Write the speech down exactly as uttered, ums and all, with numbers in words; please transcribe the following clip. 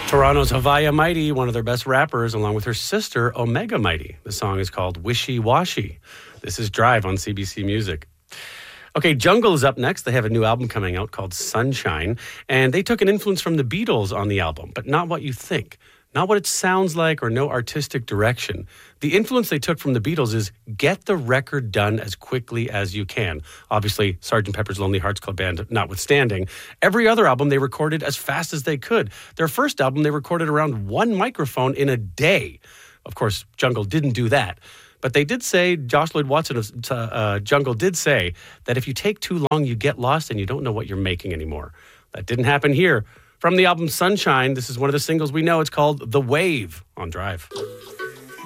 Toronto's Havaya Mighty, one of their best rappers, along with her sister, Omega Mighty. The song is called Wishy Washy. This is Drive on C B C Music. Okay, Jungle is up next. They have a new album coming out called Sunshine, and they took an influence from the Beatles on the album, but not what you think. Not what it sounds like or no artistic direction. The influence they took from the Beatles is get the record done as quickly as you can. Obviously, Sergeant Pepper's Lonely Hearts Club Band notwithstanding. Every other album they recorded as fast as they could. Their first album they recorded around one microphone in a day. Of course, Jungle didn't do that. But they did say, Josh Lloyd Watson of uh, Jungle did say that if you take too long, you get lost and you don't know what you're making anymore. That didn't happen here. From the album Sunshine, this is one of the singles we know. It's called The Wave on Drive.